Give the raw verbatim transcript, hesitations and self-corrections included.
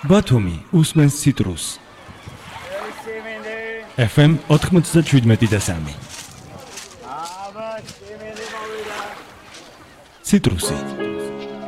ბათუმი უსმენს ციტრუსს. ეფ ემ ოთხმოცდაშვიდმეტი და სამი. ციტრუსი